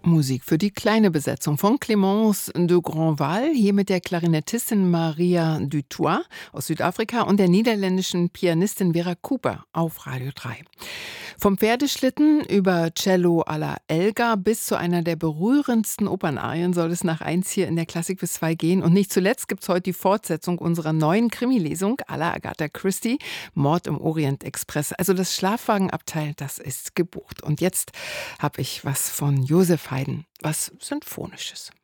Musik für die kleine Besetzung von Clémence de Grandval, hier mit der Klarinettistin Maria Dutoit aus Südafrika und der niederländischen Pianistin Vera Cooper auf Radio 3. Vom Pferdeschlitten über Cello alla Elgar bis zu einer der berührendsten Opernarien soll es nach 1 hier in der Klassik bis 2 gehen. Und nicht zuletzt gibt es heute die Fortsetzung unserer neuen Krimi-Lesung à la Agatha Christie, Mord im Orient Express. Also das Schlafwagenabteil, das ist gebucht. Und jetzt habe ich was von Joseph Haydn, was Sinfonisches.